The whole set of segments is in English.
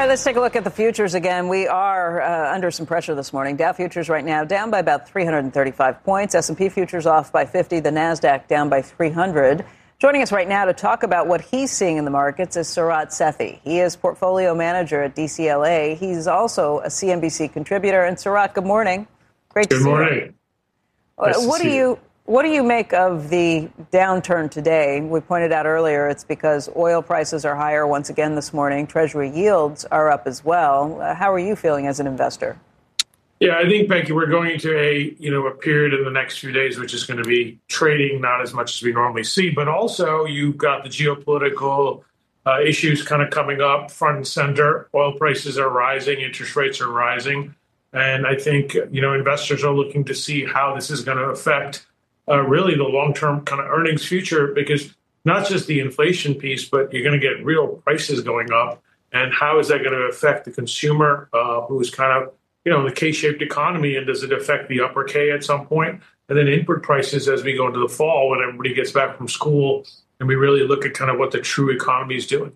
right, let's take a look at the futures again. We are under some pressure this morning. Dow futures right now down by about 335 points. S&P futures off by 50. The NASDAQ down by 300. Joining us right now to talk about what he's seeing in the markets is Sarat Sethi. He is portfolio manager at DCLA. He's also a CNBC contributor. And Sarat, good morning. Great to see you. Good morning. What do you make of the downturn today? We pointed out earlier it's because oil prices are higher once again this morning. Treasury yields are up as well. How are you feeling as an investor? Yeah, I think, Becky, we're going into a period in the next few days which is going to be trading not as much as we normally see, but also you've got the geopolitical issues kind of coming up front and center. Oil prices are rising, interest rates are rising, and I think investors are looking to see how this is going to affect really the long-term kind of earnings future, because not just the inflation piece, but you're going to get real prices going up. And how is that going to affect the consumer who's kind of, in the K-shaped economy? And does it affect the upper K at some point? And then input prices as we go into the fall when everybody gets back from school and we really look at kind of what the true economy is doing.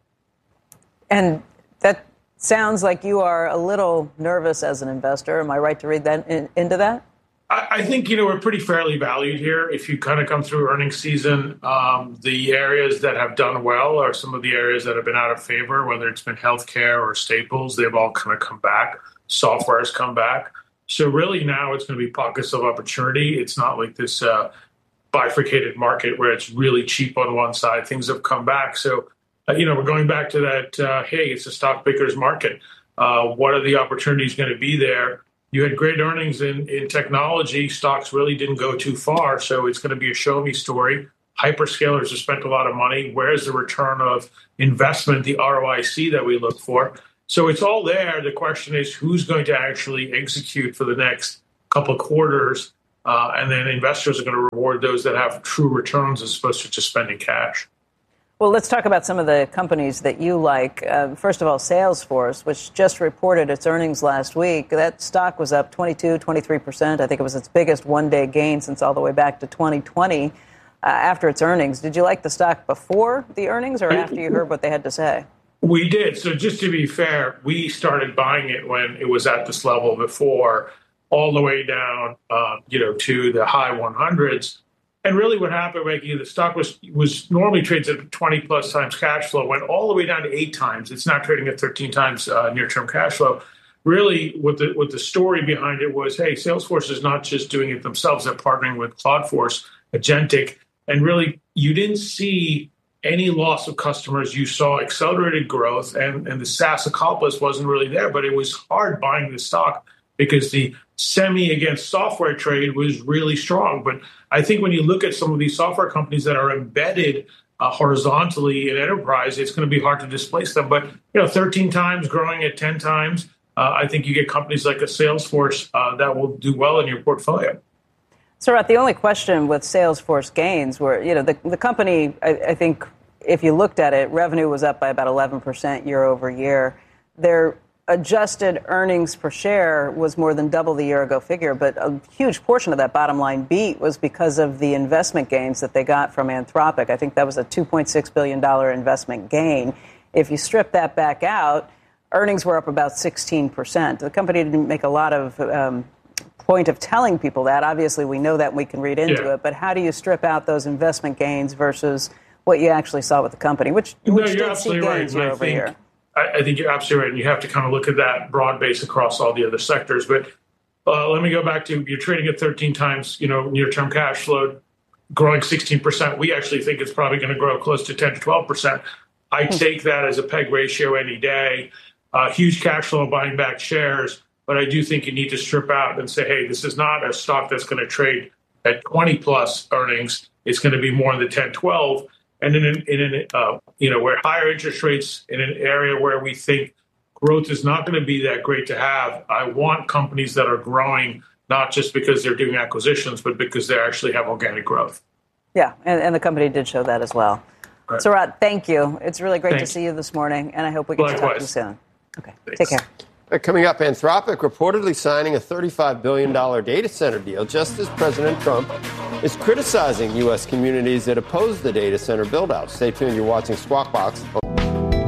And that sounds like you are a little nervous as an investor. Am I right to read that into that? I think, we're pretty fairly valued here. If you kind of come through earnings season, the areas that have done well are some of the areas that have been out of favor, whether it's been healthcare or staples. They've all kind of come back. Software has come back. So really now it's going to be pockets of opportunity. It's not like this bifurcated market where it's really cheap on one side. Things have come back. So, we're going back to that, hey, it's a stock picker's market. What are the opportunities going to be there? You had great earnings in technology. Stocks really didn't go too far, so it's going to be a show-me story. Hyperscalers have spent a lot of money. Where's the return of investment, the ROIC that we look for? So it's all there. The question is who's going to actually execute for the next couple of quarters, and then investors are going to reward those that have true returns as opposed to just spending cash. Well, let's talk about some of the companies that you like. First of all, Salesforce, which just reported its earnings last week. That stock was up 23%. I think it was its biggest one-day gain since all the way back to 2020 after its earnings. Did you like the stock before the earnings or after you heard what they had to say? We did. So just to be fair, we started buying it when it was at this level before, all the way down, to the high 100s. And really what happened, Becky, the stock was normally trades at 20 plus times cash flow, went all the way down to 8 times. It's now trading at 13 times near-term cash flow. Really, what the story behind it was, hey, Salesforce is not just doing it themselves. They're partnering with Cloudforce, Agentic. And really, you didn't see any loss of customers. You saw accelerated growth, and the SaaS accomplice wasn't really there. But it was hard buying the stock because the semi against software trade was really strong. But I think when you look at some of these software companies that are embedded horizontally in enterprise, it's going to be hard to displace them. But 13 times growing at 10 times, I think you get companies like a Salesforce that will do well in your portfolio. Sarat, the only question with Salesforce gains were, the company, I think if you looked at it, revenue was up by about 11% year over year. Their adjusted earnings per share was more than double the year ago figure, but a huge portion of that bottom line beat was because of the investment gains that they got from Anthropic. I think that was a $2.6 billion investment gain. If you strip that back out, earnings were up about 16%. The company didn't make a lot of point of telling people that. Obviously, we know that and we can read into it, but how do you strip out those investment gains versus what you actually saw with the company, which did see gains year over year? I think you're absolutely right, and you have to kind of look at that broad base across all the other sectors. But let me go back to you're trading at 13 times, near-term cash flow, growing 16%. We actually think it's probably going to grow close to 10 to 12%. I take that as a PEG ratio any day. Huge cash flow buying back shares, but I do think you need to strip out and say, hey, this is not a stock that's going to trade at 20 plus earnings. It's going to be more in the 10, 12. And where higher interest rates in an area where we think growth is not going to be that great to have, I want companies that are growing, not just because they're doing acquisitions, but because they actually have organic growth. Yeah, and the company did show that as well. Right. Sarat, thank you. It's really great to see you this morning, and I hope we get to talk to you soon. Okay, take care. Coming up, Anthropic reportedly signing a $35 billion data center deal just as President Trump is criticizing U.S. communities that oppose the data center build-out. Stay tuned. You're watching Squawk Box.